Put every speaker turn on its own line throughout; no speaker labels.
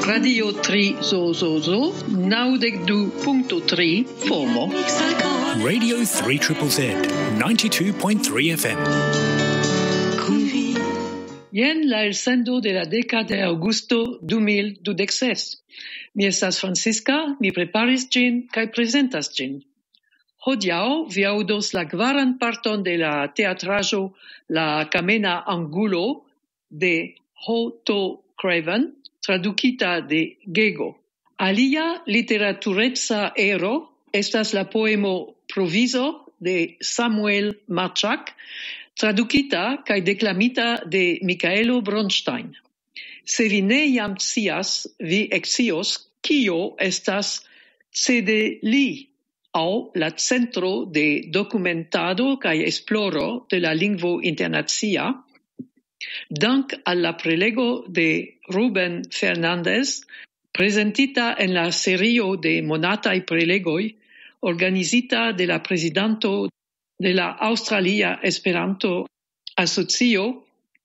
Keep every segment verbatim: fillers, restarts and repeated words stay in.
Radio tri Zozozo, naŭdek du punkto tri FOMO.
Radio three Z Z, ninety-two point three F M.
Jen la elsendo de la deka de aŭgusto du mil dudek ses. Mi estas Francisca, mi preparis ĝin kaj prezentas ĝin. Hodiaŭ vi aŭdos la kvaran parton de la teatraĵo La Kamena Angulo de Otto Craven, tradukita de Gego. Alia literatureca ero estas la poemo Proviso de Samuel Marchak, tradukita kaj deklamita de Michaelo Bronstein. Se vi ne jam scias, vi ekscios kio estas C D L I, aŭ la Centro de Dokumentado kaj Esploro de la Lingvo Internacia, dank al la prelego de Ruben Fernandez, presentita en la serio de monataj prelegoj, organizita de la prezidanto de la Australia Esperanto Asocio,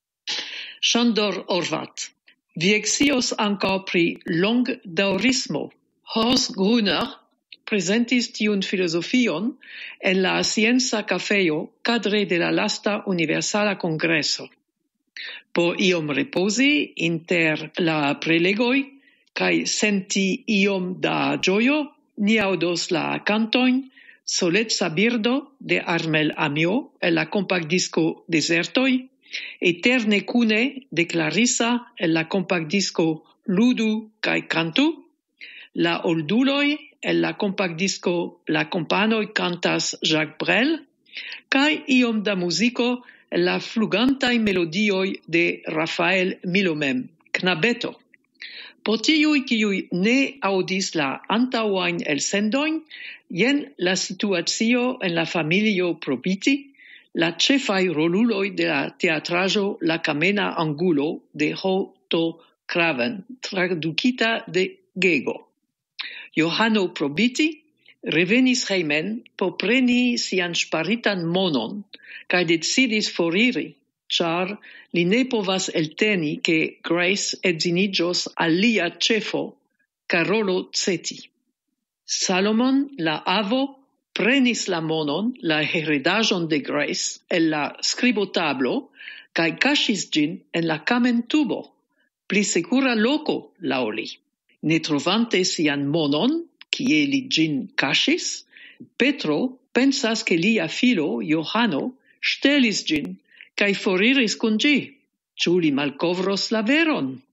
Sándor Horváth. Vi ekscios ankaŭ pri longdaŭrismo. Horst Grüner presentis tiun filozofion en la Scienca Cafejo kadre de la lasta Universala Kongreso. Por iom ripozi inter la prelegoj kaj senti iom da ĝojo, ni aŭdos la kantojn Soleca birdo de Armel Amiot el la kompaktdisko Dezertoj, Eterne kune de Clarissa el la kompaktdisko Ludu kaj kantu, La olduloj el la kompaktdisko La kompanoj kantas Jacques Brel, kaj iom da muziko el la flugantaj melodioj de Rafael Milomem, Knabeto. Por tiuj, kiuj ne aŭdis la antaŭajn elsendojn, jen la situacio en la familio Probiti, la ĉefaj roluloj de la teatraĵo La Kamena Angulo de Otto Craven, tradukita de Gego. Johano Probiti revenis hejmen por preni sian ŝparitan monon kaj decidis foriri, ĉar li ne povas elteni ke Grace edziniĝos al lia ĉefo, Karolo Ceti. Salomon, la avo, prenis la monon, la heredaĵon de Grace, el la skribotablo kaj kaŝis ĝin en la kamentubo, pli sekura loko laŭ li. Ne trovante sian monon, kie li ĝin kaŝis, Petro pensas ke lia filo Johano ŝtelis ĝin kaj foriris kun ĝi. Ĉu li malkovros la veron?